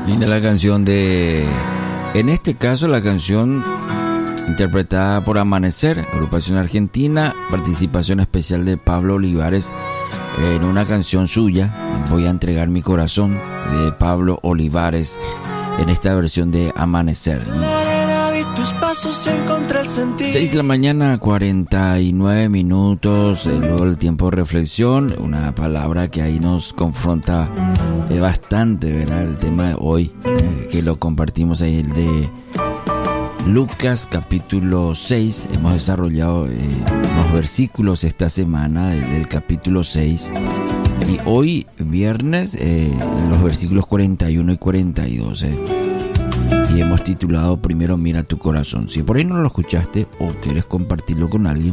Linda la canción de... En este caso la canción interpretada por Amanecer, agrupación argentina, participación especial de Pablo Olivares en una canción suya, Voy a entregar mi corazón, de Pablo Olivares, en esta versión de Amanecer. 6 de la mañana, 49 minutos, luego el tiempo de reflexión, una palabra que ahí nos confronta bastante, ¿verdad? El tema de hoy, que lo compartimos ahí, el de Lucas capítulo 6. Hemos desarrollado unos versículos esta semana del capítulo 6. Y hoy, viernes, los versículos 41 y 42. Y hemos titulado Primero mira tu corazón. Si por ahí no lo escuchaste o quieres compartirlo con alguien,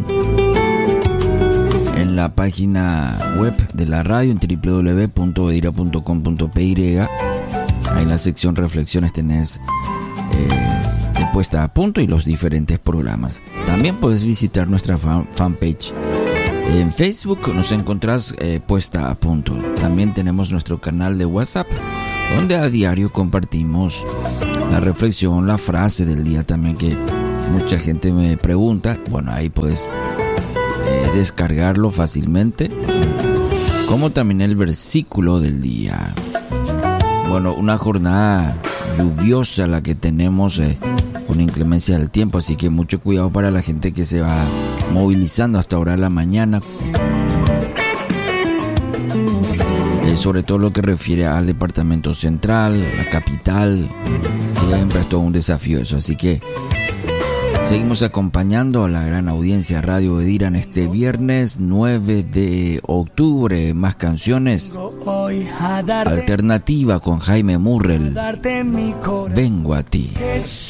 en la página web de la radio en www.vedira.com.py, ahí en la sección reflexiones tenés puesta a punto y los diferentes programas. También puedes visitar nuestra fanpage. En Facebook nos encontrás puesta a punto. También tenemos nuestro canal de WhatsApp, donde a diario compartimos la reflexión, la frase del día también, que mucha gente me pregunta. Bueno, ahí puedes descargarlo fácilmente, como también el versículo del día. Bueno, una jornada lluviosa la que tenemos, con inclemencia del tiempo, así que mucho cuidado para la gente que se va movilizando hasta ahora de la mañana, sobre todo lo que refiere al departamento central, la capital. Siempre es todo un desafío eso, así que seguimos acompañando a la gran audiencia Radio Vedira en este viernes 9 de octubre. Más canciones. Alternativa con Jaime Murrell. Vengo a ti.